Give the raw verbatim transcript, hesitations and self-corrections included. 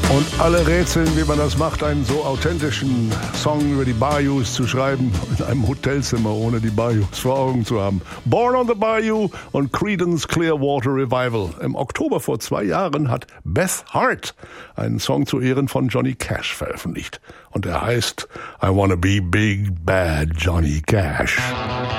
Und alle rätseln, wie man das macht, einen so authentischen Song über die Bayous zu schreiben, in einem Hotelzimmer, ohne die Bayous vor Augen zu haben. Born on the Bayou und Creedence Clearwater Revival. Im Oktober vor zwei Jahren hat Beth Hart einen Song zu Ehren von Johnny Cash veröffentlicht. Und er heißt I Wanna Be Big Bad Johnny Cash.